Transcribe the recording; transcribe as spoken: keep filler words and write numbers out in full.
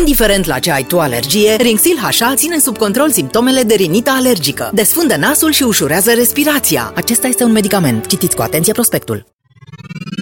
Indiferent la ce ai tu alergie, Rinxil H A ține sub control simptomele de rinită alergică. Desfundă nasul și ușurează respirația. Acesta este un medicament. Citiți cu atenție prospectul.